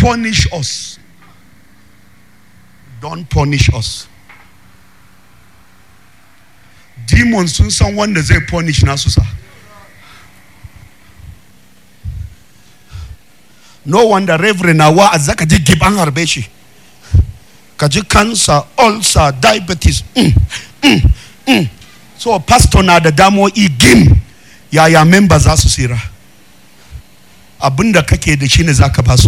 punish us. Don't punish us. Demons sun san wanda zai punish nasu sa. No wonder Reverend Awa azaka ji gib an harbe shi. Kaji cancer, ulcer, diabetes. So pastor na da damo igim yaya members za su sira. Abinda kake da shi ne zaka basu.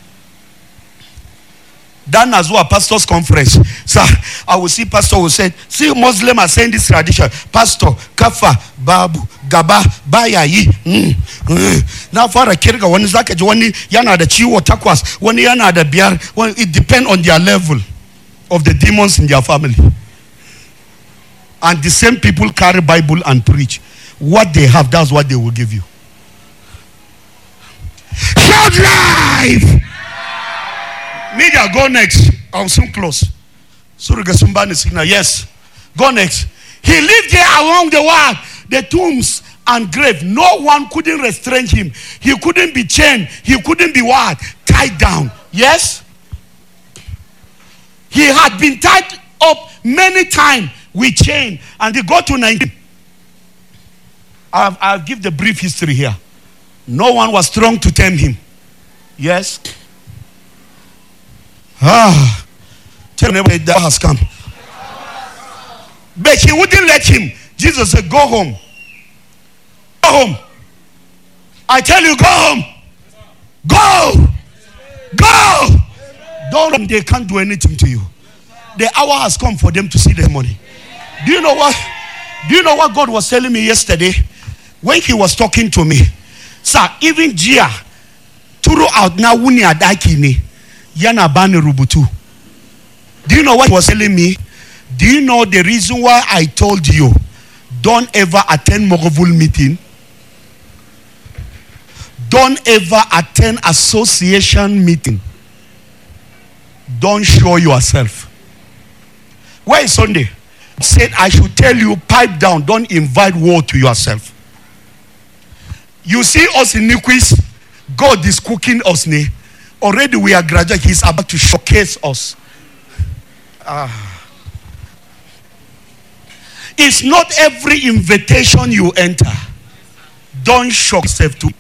Dan as well pastor's conference. Sir, I will see pastor who said, see Muslim are saying this tradition. Pastor, kafa, babu, gaba, bayayi. Now for a kirga, one zaka wani yana da chiwo takwas, one yana da biyar. It depends on their level of the demons in their family. And the same people carry Bible and preach. What they have, that's what they will give you. Shout life! Media, go next. I'll soon close. Yes. Go next. He lived there along the world, the tombs and grave. No one couldn't restrain him. He couldn't be chained. He couldn't be what? Tied down. Yes? He had been tied up many times with chain. And he got to 19. I'll give the brief history here. No one was strong to tame him. Yes? Tell me where that has come. But he wouldn't let him. Jesus said, go home. Go home. I tell you, go home. Go. Go. Don't, they can't do anything to you. The hour has come for them to see their money. Do you know what? Do you know what God was telling me yesterday? When he was talking to me. Sir, even Gia, throughout na wuni adaki ni. Yana bani rubutu. Do you know what he was telling me? Do you know the reason why I told you don't ever attend Mogovul meeting? Don't ever attend association meeting. Don't show yourself. Where is Sunday? Said I should tell you, pipe down. Don't invite war to yourself. You see us in Niquis, God is cooking us. Already we are graduate. He's about to showcase us. It's not every invitation you enter. Don't shock yourself to.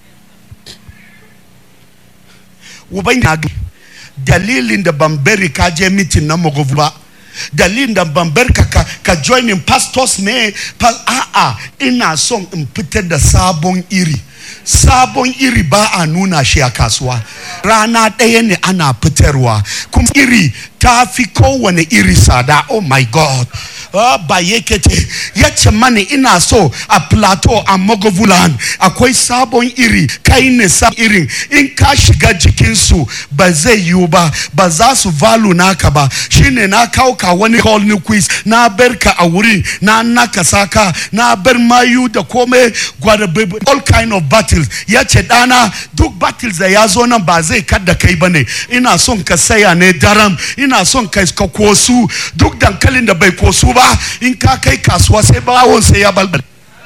Dalil in the Bamberi kaje meeting na Mogovula. Dalil in the Bamberi ka joining pastors ne. Ina song imputed the sabon iri. Sabon iri ba a nuna shi a kasuwa. Rana ɗaya ne ana fitarwa. Kuma iri ta fi kowane iri sada. Oh my God. Ba yekete yace mani ina so a plateau a Mogovulan akwai sabon iri kai ne sabon irin in ka shiga jikinsu ba zai yiwu ba za su value naka ba shine na kauka wani call ni quiz na barka a wurin na naka saka na bar mayu da komai all kind of battles yace dana duk battles da yazo nan ba zai kada kai bane ina son ka saya ne daram ina son ka kosu duk dankalin da bai kosu ba in ka kai kasuwa sai bawon sai ya balbal.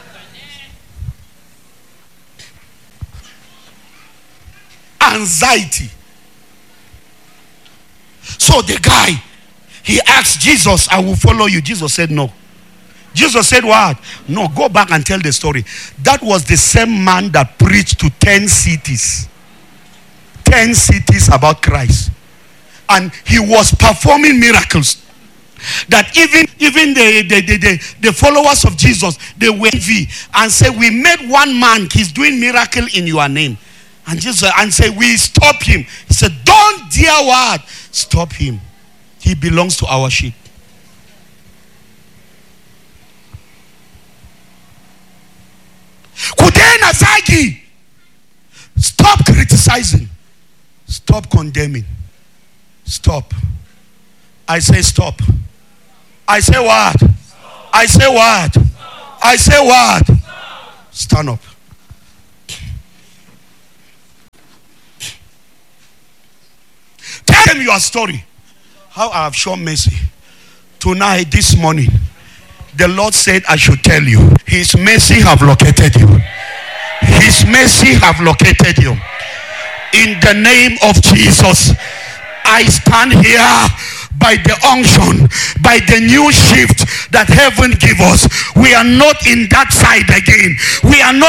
Anxiety. So the guy, he asked Jesus, I will follow you. Jesus said no. Jesus said what? No, go back and tell the story. That was the same man that preached to 10 cities. 10 cities about Christ. And he was performing miracles. That even the followers of Jesus, they were envy and say, we made one man, he's doing miracle in your name. And Jesus and say, we stop him. He said, don't dare what? Stop him. He belongs to our sheep. Kudena zagi. Stop criticizing. Stop condemning. Stop. I say stop. I say what? Stop. I say what? Stop. I say what? Stop. Stand up. Tell them your story. How I have shown mercy. Tonight, this morning, the Lord said I should tell you. His mercy have located you. His mercy have located you. In the name of Jesus, I stand here by the unction, by the new shift that heaven give us. We are not in that side again. We are not